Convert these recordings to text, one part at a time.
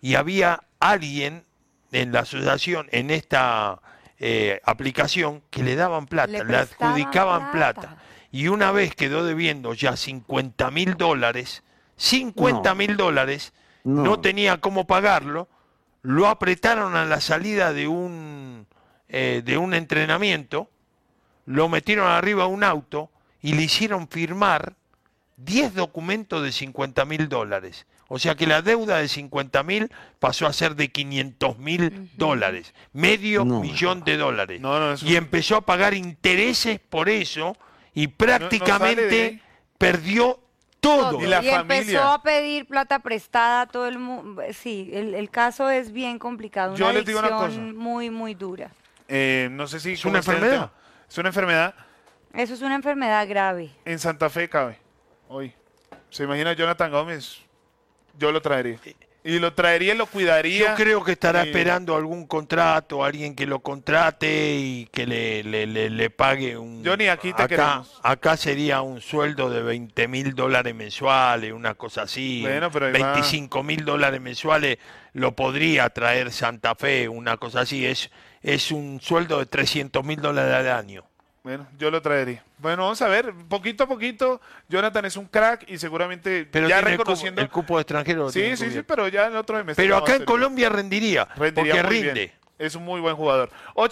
y había alguien en la asociación, en esta aplicación, que le daban plata, le adjudicaban plata. Y una vez quedó debiendo ya $50.000, $50.000, no tenía cómo pagarlo, lo apretaron a la salida de un entrenamiento, lo metieron arriba a un auto y le hicieron firmar 10 documentos de $50.000. O sea que la deuda de 50.000 pasó a ser de $500.000, medio millón de dólares. Y empezó a pagar intereses por eso y prácticamente perdió todo. Y la familia empezó a pedir plata prestada a todo el mundo. Sí, el caso es bien complicado. Yo les digo una cosa. Muy, muy dura. No sé si... ¿Es una enfermedad? Es una enfermedad. Eso es una enfermedad grave. En Santa Fe cabe. Hoy. ¿Se imagina Jonathan Gómez? Yo lo traería. Y lo traería y lo cuidaría. Yo creo que estará esperando algún contrato, alguien que lo contrate y que le pague un... Johnny, aquí te queremos. Acá sería un sueldo de $20.000 mensuales, una cosa así. Bueno, pero $25.000 mensuales lo podría traer Santa Fe, una cosa así. Es un sueldo de $300.000 al año. Bueno, yo lo traería. Bueno, vamos a ver, poquito a poquito. Jonathan es un crack y seguramente pero ya tiene reconociendo el cupo de extranjero. Sí, pero ya en otro semestre. Pero acá en Colombia rendiría porque rinde. Bien. Es un muy buen jugador.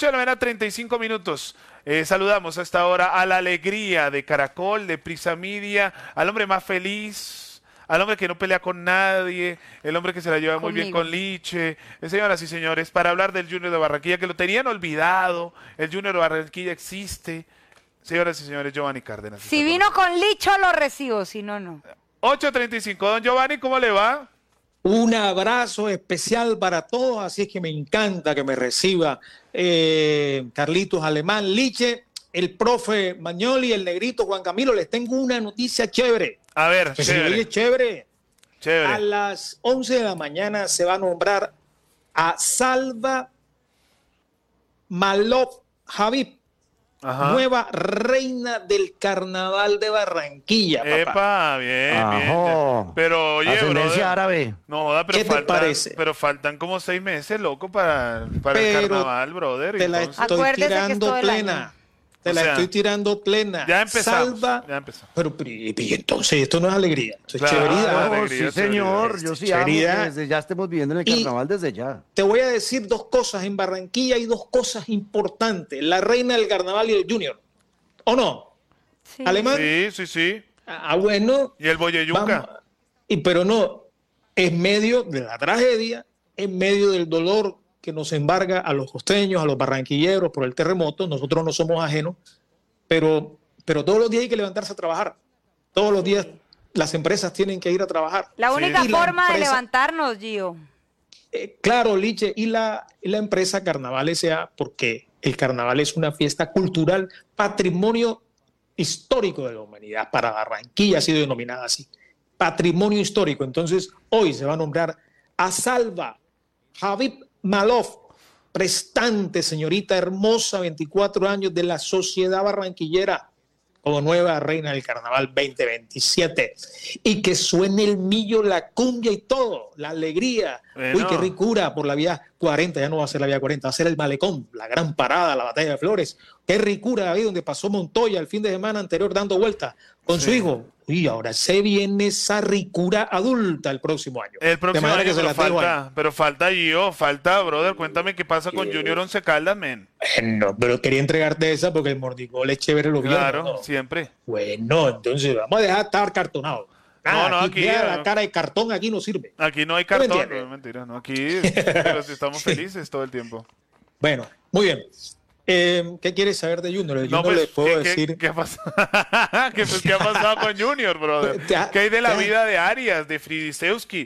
8:35 a.m. Saludamos a esta hora a la alegría de Caracol, de Prisa Media, al hombre más feliz, al hombre que no pelea con nadie, el hombre que se la lleva muy bien con Liche. Señoras y señores, para hablar del Junior de Barranquilla, que lo tenían olvidado, el Junior de Barranquilla existe. Señoras y señores, Giovanni Cárdenas. Si vino con Licho, lo recibo, si no, no. 8:35. Don Giovanni, ¿cómo le va? Un abrazo especial para todos, así es que me encanta que me reciba Carlitos Alemán, Liche, el profe Magnoli, el negrito Juan Camilo. Les tengo una noticia chévere. A ver, chévere. A las 11 de la mañana se va a nombrar a Salva Malov Habib, nueva reina del Carnaval de Barranquilla. Epa, bien. Pero oye, ascendencia árabe. No, pero ¿qué te parece? Pero faltan como 6 meses, loco, para el Carnaval, brother. Te la estoy tirando plena. Estoy tirando plena. Ya empezamos. Pero y entonces esto no es alegría. Esto es chéveridad. Sí, señor. Yo sí amo que desde ya estemos viviendo en el carnaval desde ya. Te voy a decir 2 cosas. En Barranquilla hay 2 cosas importantes. La reina del carnaval y el Junior. ¿O no? Sí. ¿Alemán? Sí. Bueno. Y el Boyeyuca. Pero no. En medio de la tragedia, en medio del dolor que nos embarga a los costeños, a los barranquilleros por el terremoto. Nosotros no somos ajenos, pero todos los días hay que levantarse a trabajar. Todos los días las empresas tienen que ir a trabajar. La única forma de levantarnos, Gio. Claro, Liche, y la empresa Carnaval S.A., porque el carnaval es una fiesta cultural, patrimonio histórico de la humanidad. Para Barranquilla ha sido denominada así, patrimonio histórico. Entonces, hoy se va a nombrar a Salva Habib Malov, prestante, señorita hermosa, 24 años, de la sociedad barranquillera, como nueva reina del Carnaval 2027. Y que suene el millo, la cumbia y todo, la alegría. Uy, qué ricura por la vía 40, ya no va a ser la vía 40, va a ser el malecón, la gran parada, la batalla de Flores. Qué ricura ahí donde pasó Montoya el fin de semana anterior dando vueltas con su hijo. Y ahora se viene esa ricura adulta el próximo año. El próximo año, pero falta, Gio, brother. Cuéntame qué pasa con Junior Once Caldas, men. No, pero quería entregarte esa porque el mordigol es chévere los viernes. Claro, ¿no? siempre. Bueno, entonces vamos a dejar de estar cartonado. Aquí la cara de cartón aquí no sirve. Aquí no hay cartón, no, mentira. No, aquí pero si estamos felices todo el tiempo. Bueno, muy bien. ¿Qué quieres saber de Junior? Yo no le puedo decir. ¿Qué ha pasado? ¿Qué ha pasado con Junior, brother? ¿Qué hay de la vida de Arias, de Fridisewski,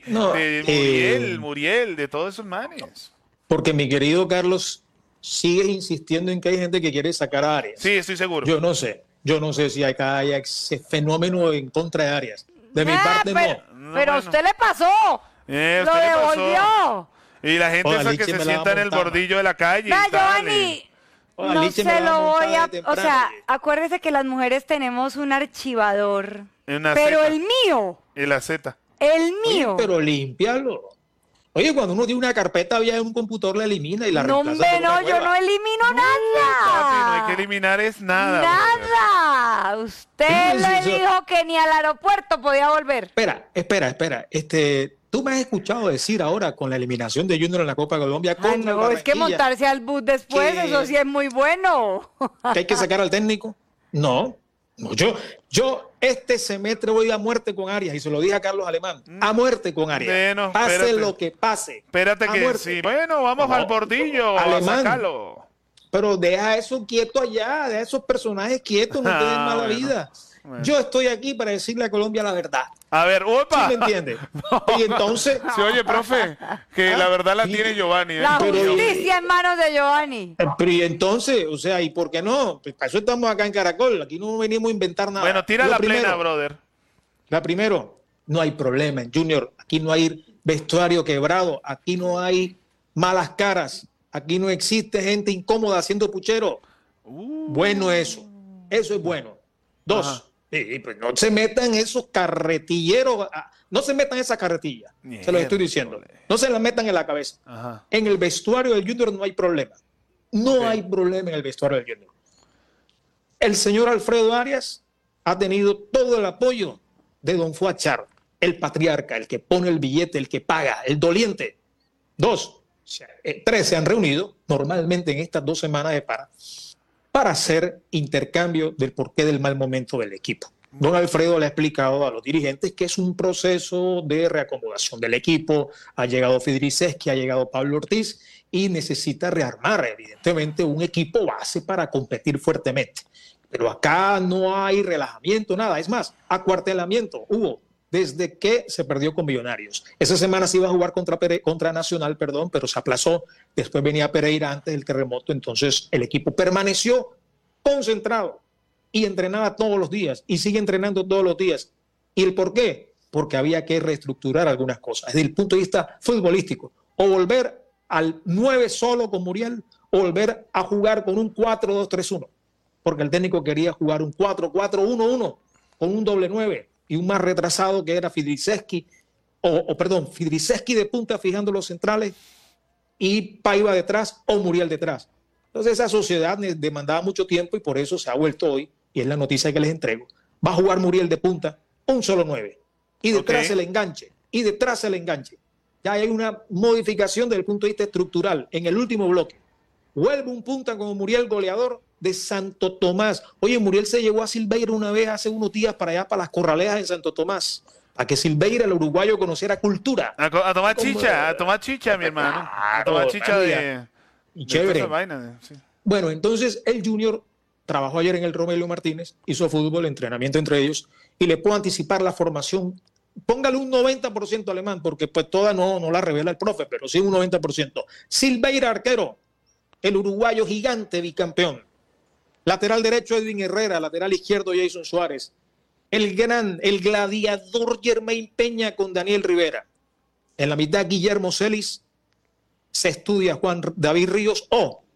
de Muriel, de todos esos manes? Porque mi querido Carlos sigue insistiendo en que hay gente que quiere sacar a Arias. Sí, estoy seguro. Yo no sé si acá hay ese fenómeno en contra de Arias. De mi parte, no. Pero a usted le pasó. Lo devolvió. Y la gente esa que se sienta en el bordillo de la calle. Giovanni. No se lo voy a... O sea, acuérdese que las mujeres tenemos un archivador. Pero el mío. Y la Z. El mío. Oye, pero límpialo. Oye, cuando uno tiene una carpeta vieja en un computador, la elimina y la reemplaza por una yo no nueva. elimino Papi, no hay nada. que eliminar es nada. Nada. Usted lo dijo que ni al aeropuerto podía volver. Espera. Tú me has escuchado decir ahora con la eliminación de Junior en la Copa de Colombia Ay, contra no, es que Barranquilla, montarse al bus después, que- eso sí es muy bueno. que hay que sacar al técnico. No, yo este semestre voy a muerte con Arias y se lo dije a Carlos Alemán, a muerte con Arias. Bueno, pase espérate. lo que pase. Espérate a que muerte. sí. Bueno, vamos No, al bordillo a Alemán. sacarlo. Pero deja eso quieto allá, deja esos personajes quietos, no te den mala bueno. vida. Bueno. Yo estoy aquí para decirle a Colombia la verdad. A ver, ¿Sí upa. me entiendes? Y entonces, Sí, oye, profe, que la verdad la Sí. tiene Giovanni. La Pero- justicia en manos de Giovanni. pero y entonces, o sea, ¿y por qué no? Pues para eso estamos acá en Caracol, aquí no venimos a inventar nada. Bueno, tira Lo la primero, plena, brother. La primero, no hay problema en Junior, aquí no hay vestuario quebrado, aquí no hay malas caras, aquí no existe gente incómoda haciendo puchero. Bueno eso es bueno. Dos, Ajá. pues no se metan esos carretilleros, no se metan en esa carretilla, se lo estoy diciendo, no se la metan en la cabeza. Ajá. En el vestuario del Junior no hay problema, no hay problema en el vestuario del Junior. El señor Alfredo Arias ha tenido todo el apoyo de don Fuad Char, el patriarca, el que pone el billete, el que paga, el doliente. Dos, tres se han reunido normalmente en estas 2 semanas de para hacer intercambio del porqué del mal momento del equipo. Don Alfredo le ha explicado a los dirigentes que es un proceso de reacomodación del equipo. Ha llegado Fidriceski, ha llegado Pablo Ortiz y necesita rearmar, evidentemente, un equipo base para competir fuertemente. Pero acá no hay relajamiento, nada. Es más, acuartelamiento hubo desde que se perdió con Millonarios. Esa semana se iba a jugar contra Nacional, pero se aplazó. Después venía Pereira antes del terremoto. Entonces el equipo permaneció concentrado y entrenaba todos los días y sigue entrenando todos los días. ¿Y el por qué? Porque había que reestructurar algunas cosas desde el punto de vista futbolístico. O volver al 9 solo con Muriel o volver a jugar con un 4-2-3-1. Porque el técnico quería jugar un 4-4-1-1 con un doble 9 y un más retrasado que era Fidriceski, Fidriceski de punta fijando los centrales y Paiva detrás o Muriel detrás. Entonces esa sociedad demandaba mucho tiempo y por eso se ha vuelto hoy, y es la noticia que les entrego, va a jugar Muriel de punta, un solo 9, y detrás el enganche, Ya hay una modificación desde el punto de vista estructural en el último bloque. Vuelve un punta como Muriel goleador de Santo Tomás. Oye, Muriel se llevó a Silveira una vez hace unos días para allá, para las corralejas en Santo Tomás, para que Silveira, el uruguayo, conociera cultura. A tomar chicha, mi hermano. A tomar chicha de... Y chévere. esa vaina, sí. Bueno, entonces el Junior trabajó ayer en el Romelio Martínez, hizo fútbol, entrenamiento entre ellos, y le puedo anticipar la formación. Póngale un 90% Alemán, porque pues toda no la revela el profe, pero sí un 90%. Silveira, arquero, el uruguayo gigante bicampeón. Lateral derecho, Edwin Herrera. Lateral izquierdo, Jason Suárez. El gladiador Germain Peña con Daniel Rivera. En la mitad, Guillermo Celis. Se estudia Juan David Ríos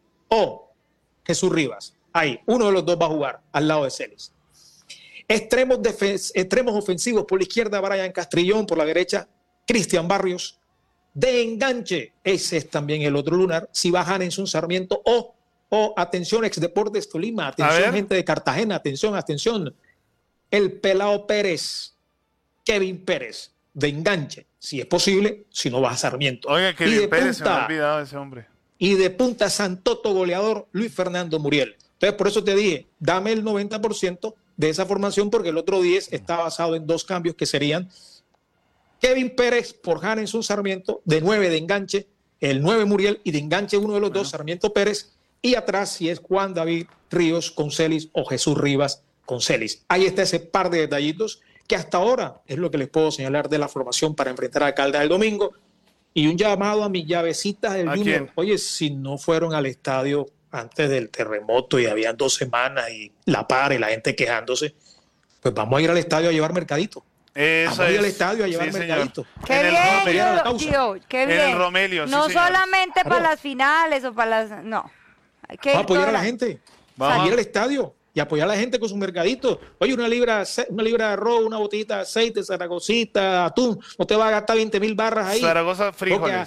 o Jesús Rivas. Ahí, uno de los dos va a jugar al lado de Celis. Extremos ofensivos, por la izquierda, Brian Castrillón. Por la derecha, Cristian Barrios. De enganche, ese es también el otro lunar. Si va Hanenson Sarmiento o atención, ex Deportes Tolima, atención, gente de Cartagena, atención, el Pelao Pérez, Kevin Pérez, de enganche, si es posible, si no va a Sarmiento. Oiga, Kevin Pérez, se me ha olvidado de ese hombre. Y de punta, Santoto goleador, Luis Fernando Muriel. Entonces, por eso te dije, dame el 90% de esa formación, porque el otro 10 está basado en 2 cambios que serían Kevin Pérez por Hanenson Sarmiento, de 9 de enganche, el 9 Muriel, y de enganche uno de los dos, Sarmiento Pérez. Y atrás si es Juan David Ríos con Celis o Jesús Rivas con Celis. Ahí está ese par de detallitos que hasta ahora es lo que les puedo señalar de la formación para enfrentar a Caldas el domingo. Y un llamado a mis llavecitas del Junior. ¿Quién? Oye, si no fueron al estadio antes del terremoto y habían 2 semanas y la par y la gente quejándose, pues vamos a ir al estadio a llevar mercadito. Vamos a ir al estadio a llevar mercadito. Qué bien, tío, qué bien. En el Romelio, no sí, señor. solamente para las finales o para las... No. Hay que Vamos a ir apoyar a la gente. Vamos a ir al estadio y apoyar a la gente con su mercadito. Oye, una libra de arroz, una botellita de aceite, zaragozita, atún. No te va a gastar 20,000 barras ahí. Zaragoza, frijoles.